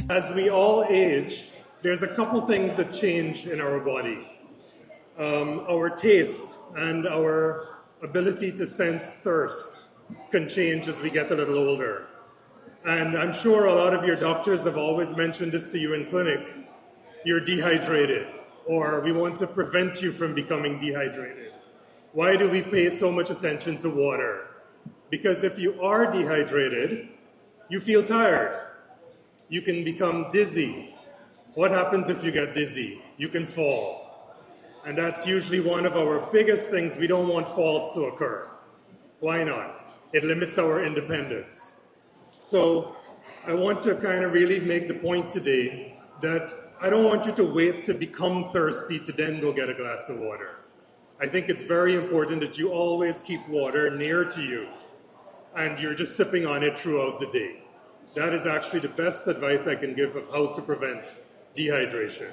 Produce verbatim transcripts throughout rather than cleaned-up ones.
As we all age, there's a couple things that change in our body. Um, our taste and our ability to sense thirst can change as we get a little older. And I'm sure a lot of your doctors have always mentioned this to you in clinic. You're dehydrated, or we want to prevent you from becoming dehydrated. Why do we pay so much attention to water? Because if you are dehydrated, you feel tired. You can become dizzy. What happens if you get dizzy? You can fall. And that's usually one of our biggest things. We don't want falls to occur. Why not? It limits our independence. So I want to kind of really make the point today that I don't want you to wait to become thirsty to then go get a glass of water. I think it's very important that you always keep water near to you and you're just sipping on it throughout the day. That is actually the best advice I can give of how to prevent dehydration.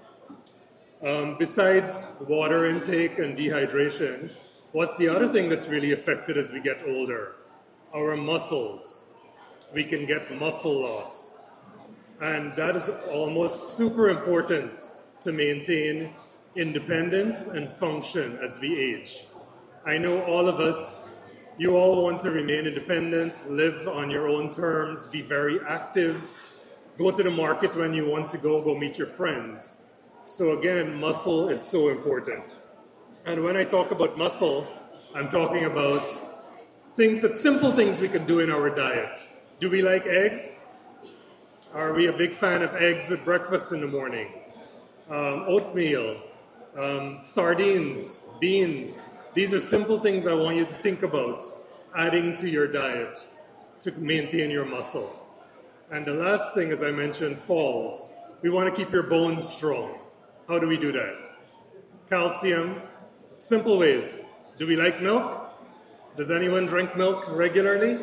Um, besides water intake and dehydration, what's the other thing that's really affected as we get older? Our muscles. We can get muscle loss. And that is almost super important to maintain independence and function as we age. I know all of us, you all want to remain independent, live on your own terms, be very active, go to the market when you want to go, go meet your friends. So again, muscle is so important. And when I talk about muscle, I'm talking about things that, simple things we can do in our diet. Do we like eggs? Are we a big fan of eggs with breakfast in the morning? Um, oatmeal, um, sardines, beans. These are simple things I want you to think about adding to your diet to maintain your muscle. And the last thing, as I mentioned, falls. We want to keep your bones strong. How do we do that? Calcium. Simple ways. Do we like milk? Does anyone drink milk regularly?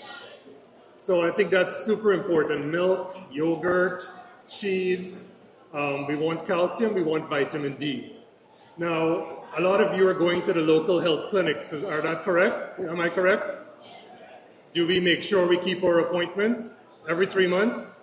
So I think that's super important. Milk, yogurt, cheese. Um, we want calcium, we want vitamin D. Now, a lot of you are going to the local health clinics. Are that correct? Am I correct? Do we make sure we keep our appointments every three months?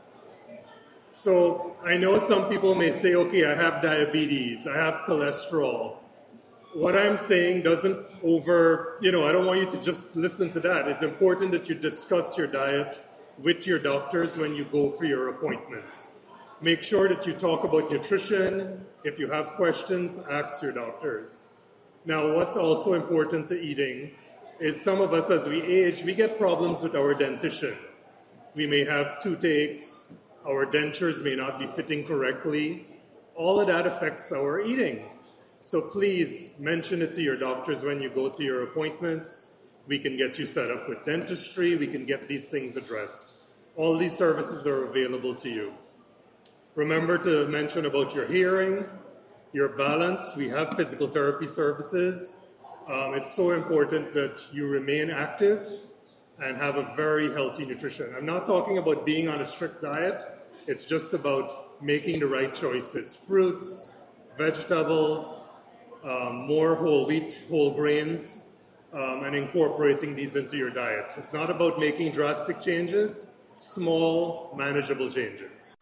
So I know some people may say, okay, I have diabetes, I have cholesterol. What I'm saying doesn't over, you know, I don't want you to just listen to that. It's important that you discuss your diet with your doctors when you go for your appointments. Make sure that you talk about nutrition. If you have questions, ask your doctors. Now, what's also important to eating is some of us, as we age, we get problems with our dentition. We may have toothaches, our dentures may not be fitting correctly. All of that affects our eating. So please mention it to your doctors when you go to your appointments. We can get you set up with dentistry. We can get these things addressed. All these services are available to you. Remember to mention about your hearing, your balance. We have physical therapy services. Um, it's so important that you remain active and have a very healthy nutrition. I'm not talking about being on a strict diet. It's just about making the right choices. Fruits, vegetables, um, more whole wheat, whole grains, um, and incorporating these into your diet. It's not about making drastic changes, small, manageable changes.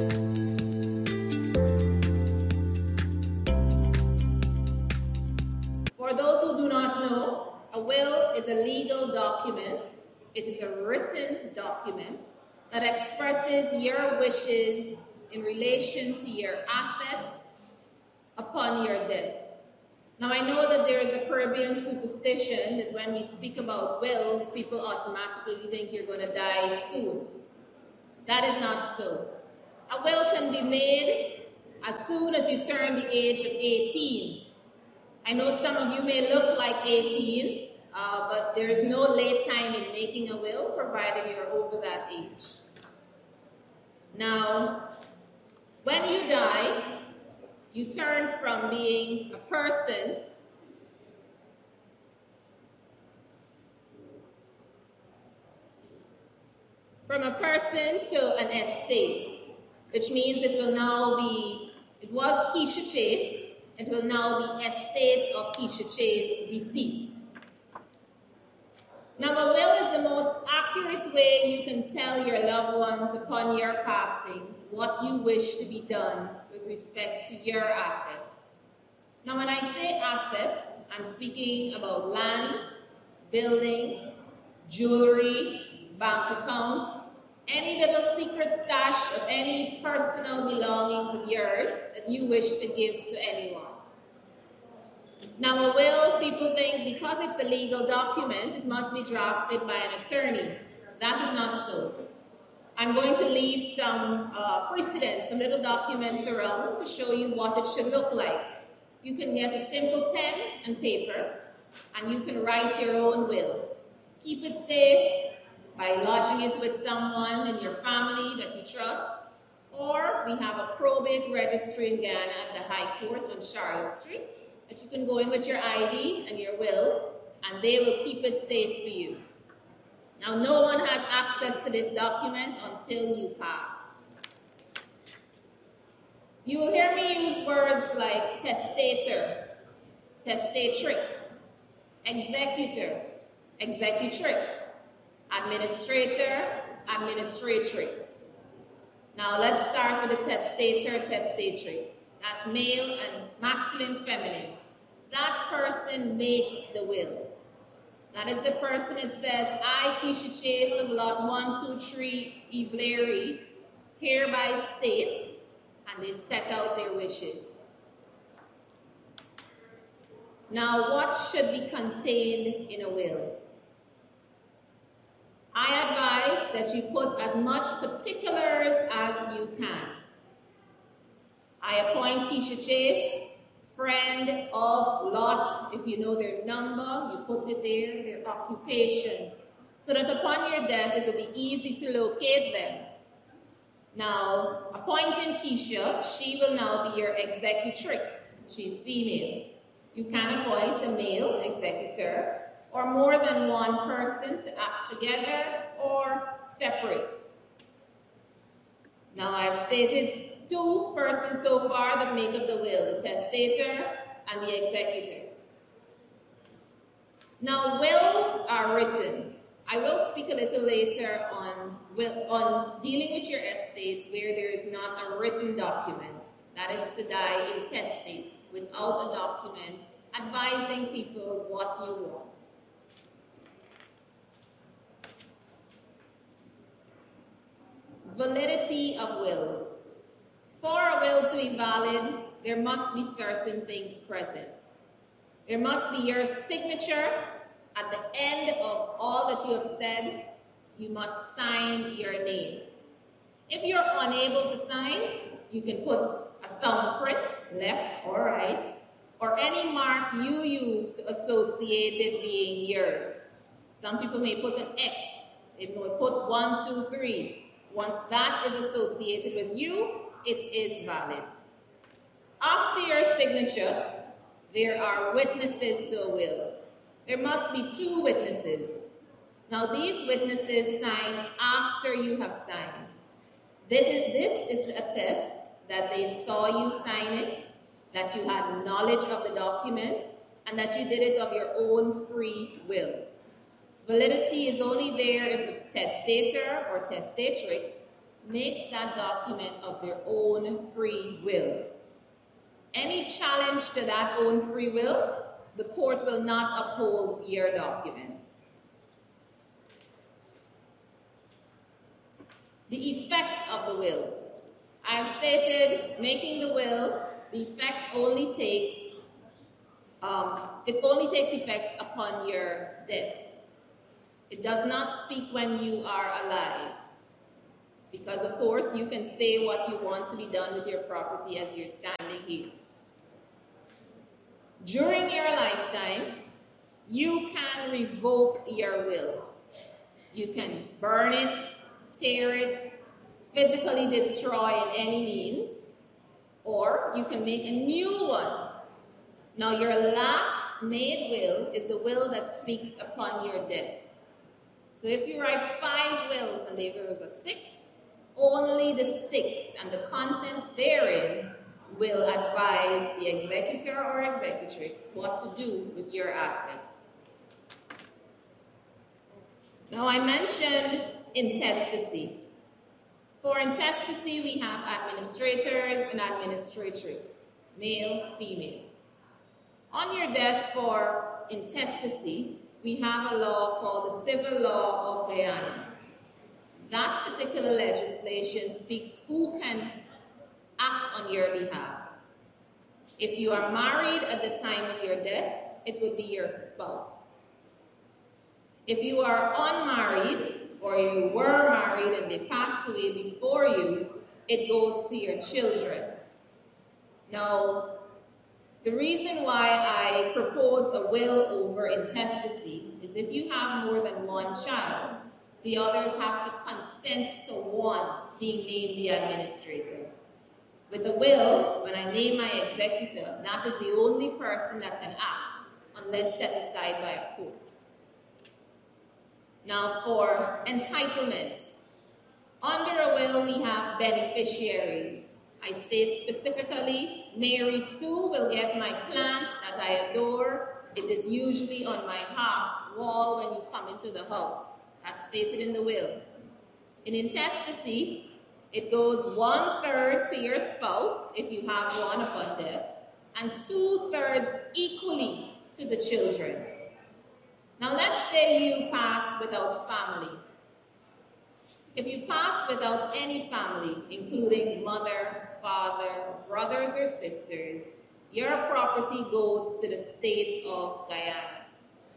For those who do not know, a will is a legal document. It is a written document that expresses your wishes in relation to your assets upon your death. Now, I know that there is a Caribbean superstition that when we speak about wills, people automatically think you're going to die soon. That is not so. A will can be made as soon as you turn the age of eighteen. I know some of you may look like eighteen, uh, but there is no late time in making a will, provided you're over that age. Now, when you die, you turn from being a person from a person to an estate, which means it will now be, it was Keisha Chase, it will now be estate of Keisha Chase, deceased. Now, a will is the most accurate way you can tell your loved ones upon your passing what you wish to be done with respect to your assets. Now, when I say assets, I'm speaking about land, buildings, jewelry, bank accounts, any little secret stash of any personal belongings of yours that you wish to give to anyone. Now, a will, people think because it's a legal document, it must be drafted by an attorney. That is not so. I'm going to leave some uh, precedents, some little documents around to show you what it should look like. You can get a simple pen and paper, and you can write your own will. Keep it safe by lodging it with someone in your family that you trust, or we have a probate registry in Ghana at the High Court on Charlotte Street that you can go in with your I D and your will, and they will keep it safe for you. Now, no one has access to this document until you pass. You will hear me use words like testator, testatrix, executor, executrix, administrator, administratrix. Now let's start with the testator, testatrix. That's male and masculine, feminine. That person makes the will. That is the person that says, I, Keisha Chase of lot one two three, Eve Leary, hereby state, and they set out their wishes. Now, what should be contained in a will? I advise that you put as much particulars as you can. I appoint Keisha Chase, friend of lot. If you know their number, you put it there, their occupation, so that upon your death, it will be easy to locate them. Now, appointing Keisha, she will now be your executrix. She's female. You can appoint a male executor or more than one person to act together or separate. Now, I've stated two persons so far that make up the will, the testator and the executor. Now, wills are written. I will speak a little later on, will, on dealing with your estate where there is not a written document. That is to die intestate without a document advising people what you want. Validity of wills. For a will to be valid, there must be certain things present. There must be your signature. At the end of all that you have said, you must sign your name. If you're unable to sign, you can put a thumbprint, left or right, or any mark you use to associate it being yours. Some people may put an X. They may put one, two, three. Once that is associated with you, it is valid. After your signature, there are witnesses to a will. There must be two witnesses. Now, these witnesses sign after you have signed. This is to attest that they saw you sign it, that you had knowledge of the document, and that you did it of your own free will. Validity is only there if the testator or testatrix makes that document of their own free will. Any challenge to that own free will, the court will not uphold your document. The effect of the will. I have stated, making the will, the effect only takes, um, it only takes effect upon your death. It does not speak when you are alive. Because, of course, you can say what you want to be done with your property as you're standing here. During your lifetime, you can revoke your will. You can burn it, tear it, physically destroy in any means, or you can make a new one. Now, your last made will is the will that speaks upon your death. So if you write five wills and there was a sixth, only the sixth and the contents therein will advise the executor or executrix what to do with your assets. Now, I mentioned intestacy. For intestacy, we have administrators and administratrix, male, female. On your death for intestacy, we have a law called the Civil Law of Guyana. That particular legislation speaks who can act on your behalf. If you are married at the time of your death, it would be your spouse. If you are unmarried, or you were married and they passed away before you, it goes to your children. Now, the reason why I propose a will over intestacy is if you have more than one child, the others have to consent to one being named the administrator. With a will, when I name my executor, that is the only person that can act unless set aside by a court. Now for entitlement. Under a will, we have beneficiaries. I state specifically, Mary Sue will get my plant that I adore. It is usually on my half wall when you come into the house. That's stated in the will. In intestacy, it goes one-third to your spouse, if you have one upon death, and two-thirds equally to the children. Now let's say you pass without family. If you pass without any family, including mother, father, brothers or sisters, your property goes to the state of Guyana.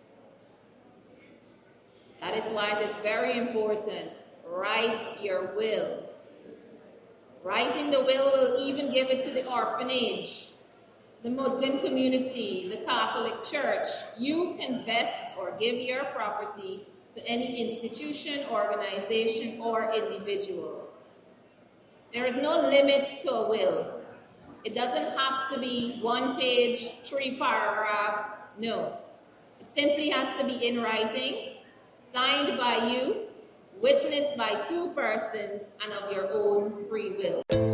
That is why it is very important. Write your will. Writing the will will even give it to the orphanage, the Muslim community, the Catholic Church. You can vest or give your property to any institution, organization, or individual. There is no limit to a will. It doesn't have to be one page, three paragraphs. No. It simply has to be in writing, signed by you, witnessed by two persons, and of your own free will.